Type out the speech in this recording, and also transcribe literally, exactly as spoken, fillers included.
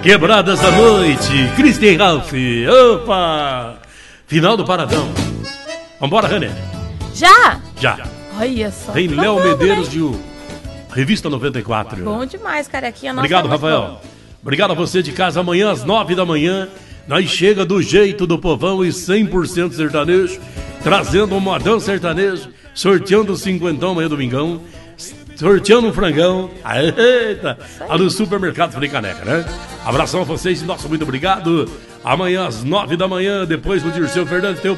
Quebradas da Noite, Christian Ralph. Opa! Final do Paradão. Vambora, René. Já? Já. Olha só. Tem Léo Medeiros de o Revista noventa e quatro. Bom demais, carequinha. Nossa, Obrigado, é muito Rafael. bom. Obrigado a você de casa. Amanhã às nove da manhã, nós chega do jeito do povão e cem por cento sertanejo, trazendo um modão sertanejo, sorteando o cinquentão amanhã domingão, sorteando um frangão. Eita! A do supermercado Frei Caneca, né? Abração a vocês e nosso muito obrigado. Amanhã às nove da manhã, depois do Dirceu Fernandes, tem o